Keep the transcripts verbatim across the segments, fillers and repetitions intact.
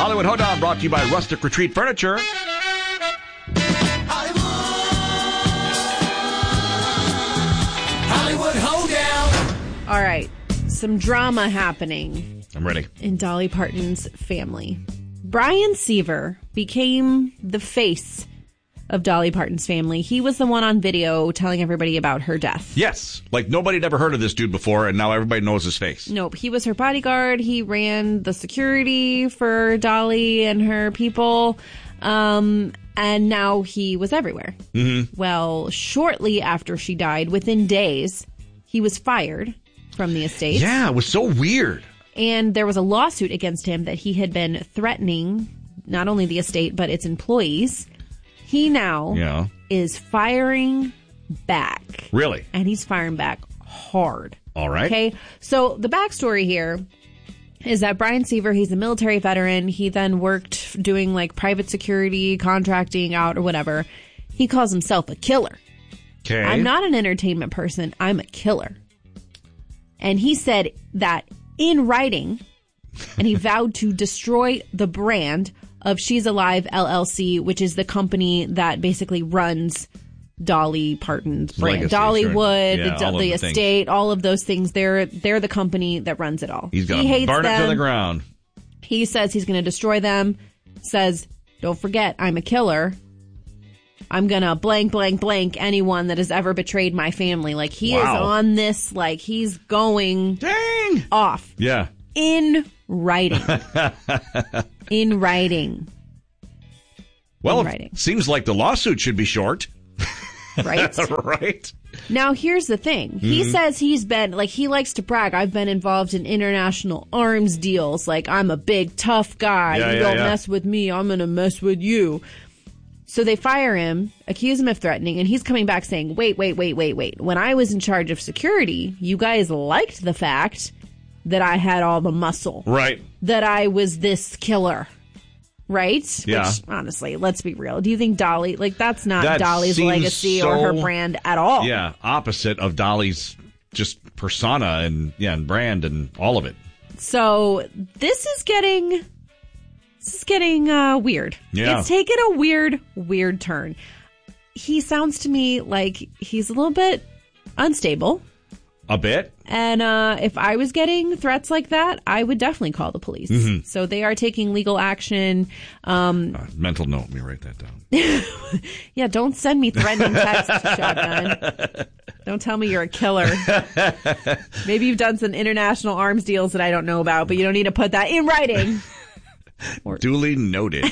Hollywood Hoedown brought to you by Rustic Retreat Furniture. Hollywood Hoedown. All right. Some drama happening. I'm ready. In Dolly Parton's family. Brian Seaver became the face of Dolly Parton's family. He was the one on video telling everybody about her death. Yes. Like nobody had ever heard of this dude before, and now everybody knows his face. Nope. He was her bodyguard. He ran the security for Dolly and her people. Um, and now he was everywhere. Mm-hmm. Well, shortly after she died, within days, he was fired from the estate. Yeah, it was so weird. And there was a lawsuit against him that he had been threatening not only the estate, but its employees. He now yeah. is firing back. Really? And he's firing back hard. All right. Okay. So the backstory here is that Brian Seaver, he's a military veteran. He then worked doing like private security, contracting out or whatever. He calls himself a killer. Okay. I'm not an entertainment person. I'm a killer. And he said that in writing, and he vowed to destroy the brand of She's Alive L L C, which is the company that basically runs Dolly Parton's brand. Legacy, Dollywood, sure. yeah, the, all the of the estate, things. all of those things. They're they're the company that runs it all. He's going he to burn them. it to the ground. He says he's going to destroy them. Says, don't forget, I'm a killer. I'm going to blank, blank, blank anyone that has ever betrayed my family. Like, he Wow. is on this, like, he's going Dang. off. Yeah. In writing. In writing. Well, In it writing. seems like the lawsuit should be short. Right? Right. Now, here's the thing. He Mm-hmm. says he's been, like, he likes to brag. I've been involved in international arms deals. Like, I'm a big, tough guy. Yeah, you yeah, don't yeah. mess with me. I'm going to mess with you. So they fire him, accuse him of threatening, and he's coming back saying, wait, wait, wait, wait, wait. When I was in charge of security, you guys liked the fact that I had all the muscle. Right. That I was this killer. Right? Yeah. Which, honestly, let's be real. Do you think Dolly, like, that's not That Dolly's seems legacy or her so- brand at all. Yeah. Opposite of Dolly's just persona and, yeah, and brand and all of it. So this is getting, this is getting uh, weird. Yeah. It's taken a weird, weird turn. He sounds to me like he's a little bit unstable. A bit. And uh, if I was getting threats like that, I would definitely call the police. Mm-hmm. So they are taking legal action. Um, Uh, mental note. Let me write that down. yeah, don't send me threatening texts, Shotgun. Don't tell me you're a killer. Maybe you've done some international arms deals that I don't know about, but you don't need to put that in writing. Or- Duly noted.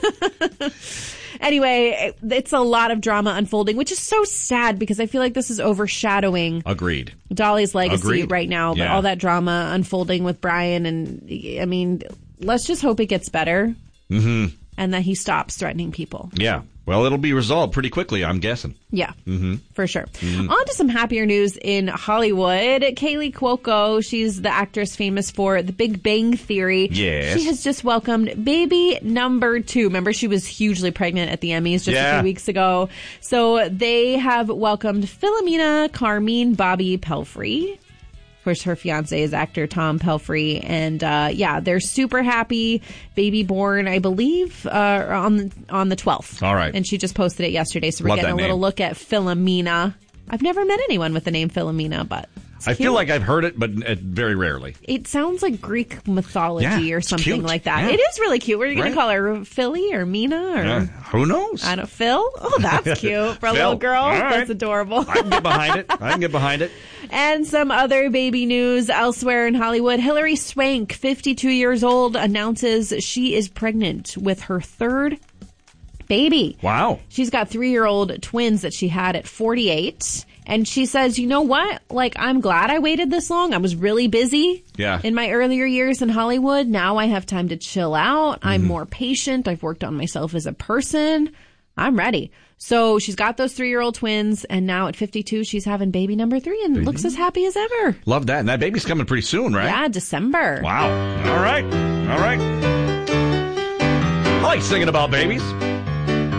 Anyway, it's a lot of drama unfolding, which is so sad because I feel like this is overshadowing Agreed. Dolly's legacy Agreed. right now. But Yeah. all that drama unfolding with Brian, and I mean, let's just hope it gets better Mm-hmm. and that he stops threatening people. Yeah. Well, it'll be resolved pretty quickly, I'm guessing. Yeah, Mm-hmm. for sure. On to some happier news in Hollywood. Kaylee Cuoco, she's the actress famous for The Big Bang Theory. Yes. She has just welcomed baby number two. Remember, she was hugely pregnant at the Emmys just Yeah. a few weeks ago. So they have welcomed Philomena Carmine Bobby Pelfrey. Of course, her fiance is actor Tom Pelfrey. And, uh, yeah, they're super happy. Baby born, I believe, uh, on the, on the twelfth. All right. And she just posted it yesterday. So we're Love getting that a little name. look at Philomena. I've never met anyone with the name Philomena, but it's I cute. feel like I've heard it, but uh, very rarely. It sounds like Greek mythology Yeah, or it's something cute. like that. Yeah. It is really cute. What are you going Right. to call her? Philly or Mina? Or Uh, who knows? I don't Phil? Oh, that's cute. For a Phil. little girl. All right. That's adorable. I can get behind it. I can get behind it. And some other baby news elsewhere in Hollywood. Hilary Swank, fifty-two years old, announces she is pregnant with her third baby. Wow. She's got three-year-old twins that she had at forty-eight. And she says, you know what? Like, I'm glad I waited this long. I was really busy Yeah. in my earlier years in Hollywood. Now I have time to chill out. I'm Mm-hmm. more patient. I've worked on myself as a person. I'm ready. So she's got those three-year-old twins, and now at fifty-two, she's having baby number three and looks as happy as ever. Love that. And that baby's coming pretty soon, right? Yeah, December. Wow. All right. All right. I like singing about babies.